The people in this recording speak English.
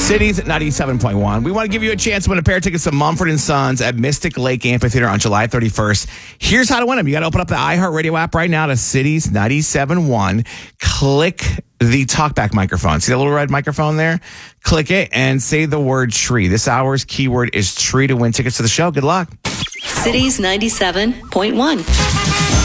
Cities 97.1. We want to give you a chance to win a pair of tickets to Mumford & Sons at Mystic Lake Amphitheater on July 31st. Here's how to win them. You got to open up the iHeartRadio app right now to Cities 97.1. Click the talkback microphone. See that little red microphone there? Click it and say the word tree. This hour's keyword is tree to win tickets to the show. Good luck. Cities 97.1.